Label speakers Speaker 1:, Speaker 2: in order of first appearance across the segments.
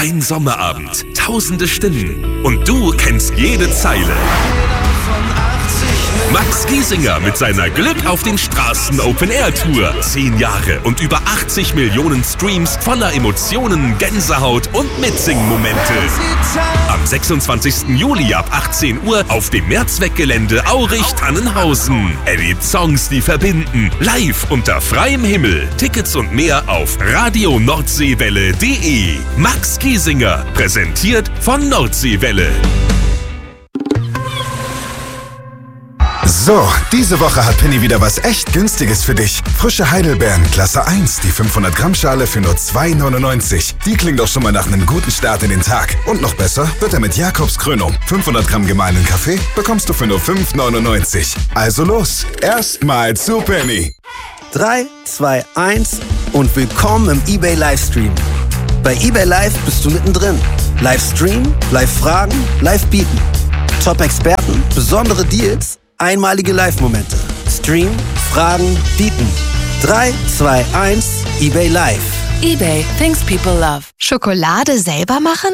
Speaker 1: Ein Sommerabend, tausende Stimmen und du kennst jede Zeile. Max Giesinger mit seiner Glück auf den Straßen Open-Air-Tour. 10 Jahre und über 80 Millionen Streams voller Emotionen, Gänsehaut und Mitsingen-Momente. Am 26. Juli ab 18 Uhr auf dem Mehrzweckgelände Aurich-Tannenhausen. Erlebt Songs, die verbinden. Live unter freiem Himmel. Tickets und mehr auf radionordseewelle.de. Max Giesinger, präsentiert von Nordseewelle.
Speaker 2: So, diese Woche hat Penny wieder was echt Günstiges für dich. Frische Heidelbeeren, Klasse 1, die 500 Gramm Schale für nur 2,99. Die klingt doch schon mal nach einem guten Start in den Tag. Und noch besser wird er mit Jakobskrönung. 500 Gramm gemahlenen Kaffee bekommst du für nur 5,99. Also los, erstmal zu Penny.
Speaker 3: 3, 2, 1 und willkommen im eBay Livestream. Bei eBay Live bist du mittendrin. Livestream, Live-Fragen, Live-Bieten. Top-Experten, besondere Deals, einmalige Live-Momente. Stream, Fragen, Bieten. 3, 2, 1, eBay Live.
Speaker 4: eBay, things people love.
Speaker 5: Schokolade selber machen?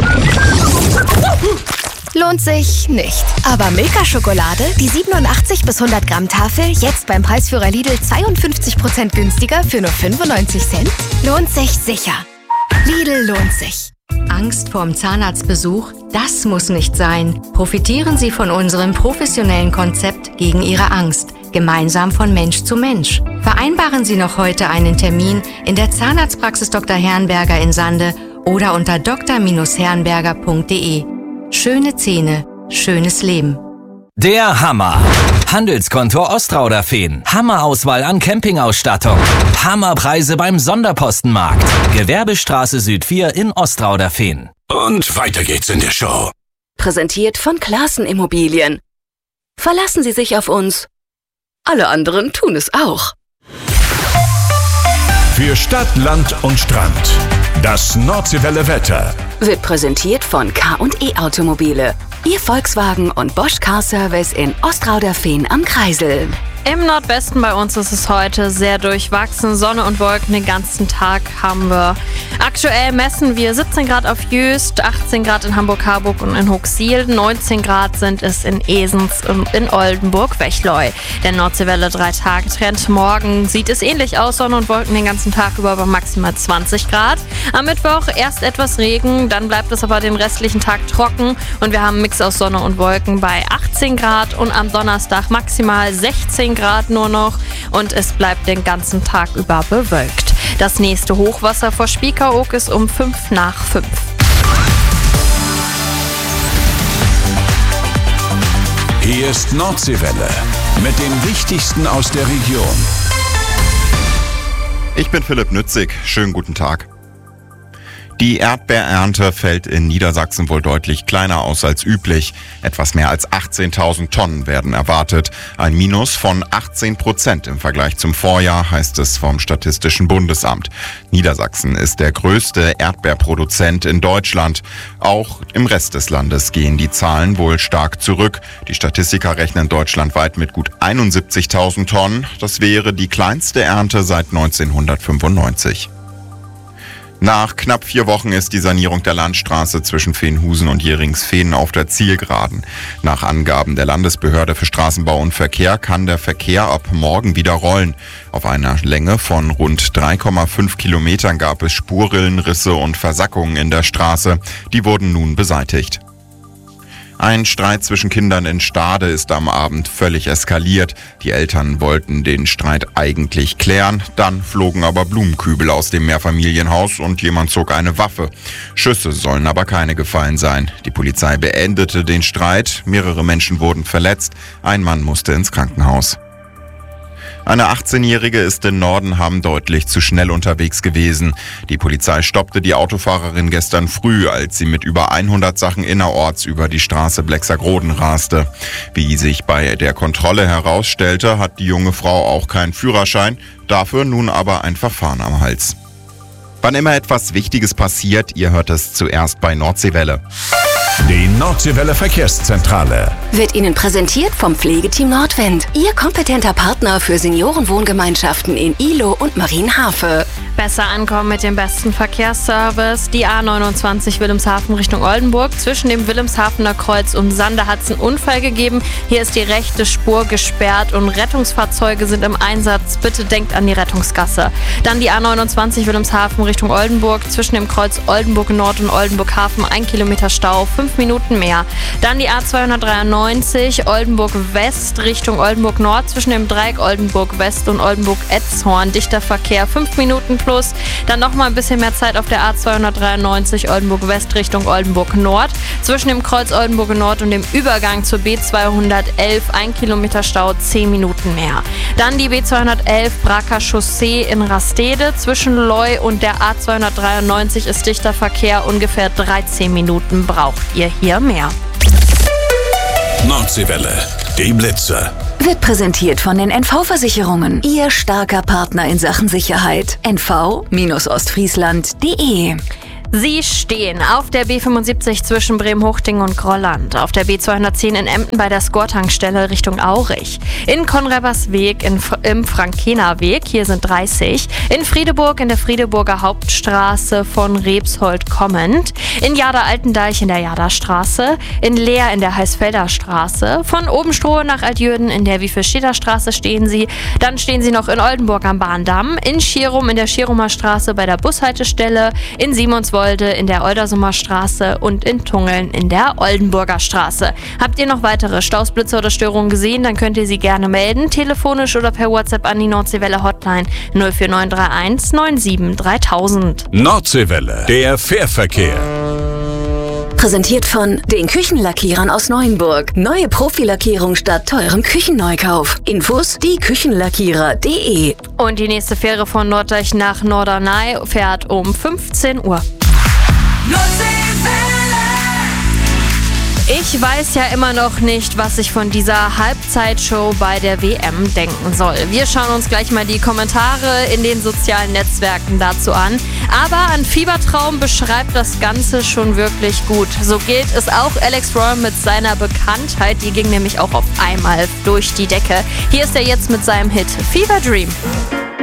Speaker 5: Lohnt sich nicht. Aber Milka-Schokolade, die 87 bis 100 Gramm Tafel, jetzt beim Preisführer Lidl 52% günstiger für nur 95 Cent? Lohnt sich sicher. Lidl lohnt sich.
Speaker 6: Angst vorm Zahnarztbesuch? Das muss nicht sein. Profitieren Sie von unserem professionellen Konzept gegen Ihre Angst. Gemeinsam von Mensch zu Mensch. Vereinbaren Sie noch heute einen Termin in der Zahnarztpraxis Dr. Herrenberger in Sande oder unter dr-herrenberger.de. Schöne Zähne, schönes Leben.
Speaker 7: Der Hammer. Handelskontor Ostrauder-Fehn. Hammerauswahl an Campingausstattung. Hammerpreise beim Sonderpostenmarkt. Gewerbestraße Süd 4 in Ostrauder-Fehn.
Speaker 8: Und weiter geht's in der Show.
Speaker 4: Präsentiert von Classen Immobilien. Verlassen Sie sich auf uns. Alle anderen tun es auch.
Speaker 8: Für Stadt, Land und Strand. Das Nordseewelle Wetter.
Speaker 4: Wird präsentiert von K&E Automobile. Ihr Volkswagen und Bosch Car Service in Ostrauder-Fehn am Kreisel.
Speaker 9: Im Nordwesten bei uns ist es heute sehr durchwachsen. Sonne und Wolken den ganzen Tag haben wir. Aktuell messen wir 17 Grad auf Jüst, 18 Grad in Hamburg-Harburg und in Hochsiel, 19 Grad sind es in Esens und in Oldenburg-Wechleu. Der Nordseewelle 3-Tage-Trend. Morgen sieht es ähnlich aus, Sonne und Wolken den ganzen Tag über bei maximal 20 Grad. Am Mittwoch erst etwas Regen, dann bleibt es aber den restlichen Tag trocken und wir haben einen Mix aus Sonne und Wolken bei 18 Grad und am Donnerstag maximal 16 Grad nur noch und es bleibt den ganzen Tag über bewölkt. Das nächste Hochwasser vor Spiekeroog ist um 5 nach 5.
Speaker 8: Hier ist Nordseewelle mit dem Wichtigsten aus der Region.
Speaker 10: Ich bin Philipp Nützig. Schönen guten Tag. Die Erdbeerernte fällt in Niedersachsen wohl deutlich kleiner aus als üblich. Etwas mehr als 18.000 Tonnen werden erwartet. Ein Minus von 18% im Vergleich zum Vorjahr, heißt es vom Statistischen Bundesamt. Niedersachsen ist der größte Erdbeerproduzent in Deutschland. Auch im Rest des Landes gehen die Zahlen wohl stark zurück. Die Statistiker rechnen deutschlandweit mit gut 71.000 Tonnen. Das wäre die kleinste Ernte seit 1995. Nach knapp 4 Wochen ist die Sanierung der Landstraße zwischen Veenhusen und Jeringsfehn auf der Zielgeraden. Nach Angaben der Landesbehörde für Straßenbau und Verkehr kann der Verkehr ab morgen wieder rollen. Auf einer Länge von rund 3,5 Kilometern gab es Spurrillen, Risse und Versackungen in der Straße. Die wurden nun beseitigt. Ein Streit zwischen Kindern in Stade ist am Abend völlig eskaliert. Die Eltern wollten den Streit eigentlich klären, dann flogen aber Blumenkübel aus dem Mehrfamilienhaus und jemand zog eine Waffe. Schüsse sollen aber keine gefallen sein. Die Polizei beendete den Streit, mehrere Menschen wurden verletzt, ein Mann musste ins Krankenhaus. Eine 18-Jährige ist in Nordenham deutlich zu schnell unterwegs gewesen. Die Polizei stoppte die Autofahrerin gestern früh, als sie mit über 100 Sachen innerorts über die Straße Blexagroden raste. Wie sich bei der Kontrolle herausstellte, hat die junge Frau auch keinen Führerschein, dafür nun aber ein Verfahren am Hals. Wann immer etwas Wichtiges passiert, ihr hört es zuerst bei Nordseewelle.
Speaker 8: Die Nordseewelle Verkehrszentrale.
Speaker 4: Wird Ihnen präsentiert vom Pflegeteam Nordwind. Ihr kompetenter Partner für Seniorenwohngemeinschaften in Ihlow und Marienhafe.
Speaker 9: Besser ankommen mit dem besten Verkehrsservice. Die A29 Wilhelmshaven Richtung Oldenburg. Zwischen dem Wilhelmshavener Kreuz und Sande hat es einen Unfall gegeben. Hier ist die rechte Spur gesperrt und Rettungsfahrzeuge sind im Einsatz. Bitte denkt an die Rettungsgasse. Dann die A29 Wilhelmshaven Richtung Oldenburg. Zwischen dem Kreuz Oldenburg Nord und Oldenburg Hafen 1 Kilometer Stau, 5 Minuten mehr. Dann die A293 Oldenburg West Richtung Oldenburg Nord. Zwischen dem Dreieck Oldenburg West und Oldenburg Etzhorn. Dichter Verkehr, 5 Minuten plus. Dann nochmal ein bisschen mehr Zeit auf der A293 Oldenburg West Richtung Oldenburg Nord. Zwischen dem Kreuz Oldenburg Nord und dem Übergang zur B211 1 Kilometer Stau, 10 Minuten mehr. Dann die B211 Braker Chaussee in Rastede. Zwischen Loy und der A293 ist dichter Verkehr, ungefähr 13 Minuten braucht ihr hier mehr.
Speaker 8: Nordseewelle, die Blitze.
Speaker 4: Wird präsentiert von den NV-Versicherungen. Ihr starker Partner in Sachen Sicherheit. nv-ostfriesland.de.
Speaker 9: Sie stehen auf der B75 zwischen Bremen-Huchting und Grolland, auf der B210 in Emden bei der Score-Tankstelle Richtung Aurich, in Konrabersweg im Frankenerweg, hier sind 30, in Friedeburg in der Friedeburger Hauptstraße von Rebshold kommend, in Jada-Altendeich in der Jadastraße, in Leer in der Heisfelder Straße, von Obenstrohe nach Altjürden in der Wiefelstedter Straße stehen Sie, dann stehen Sie noch in Oldenburg am Bahndamm, in Schierum in der Schierumer Straße bei der Bushaltestelle, in Simonswolde in der Oldersumer Straße und in Tungeln in der Oldenburger Straße. Habt ihr noch weitere Stausblitze oder Störungen gesehen, dann könnt ihr sie gerne melden, telefonisch oder per WhatsApp an die Nordseewelle Hotline 04931 97 3000.
Speaker 8: Nordseewelle, der Fährverkehr.
Speaker 4: Präsentiert von den Küchenlackierern aus Neuenburg. Neue Profilackierung statt teurem Küchenneukauf. Infos dieküchenlackierer.de.
Speaker 9: Und die nächste Fähre von Norddeich nach Norderney fährt um 15 Uhr. Ich weiß ja immer noch nicht, was ich von dieser Halbzeitshow bei der WM denken soll. Wir schauen uns gleich mal die Kommentare in den sozialen Netzwerken dazu an. Aber ein Fiebertraum beschreibt das Ganze schon wirklich gut. So gilt es auch Alex Roy mit seiner Bekanntheit. Die ging nämlich auch auf einmal durch die Decke. Hier ist er jetzt mit seinem Hit Fever Dream.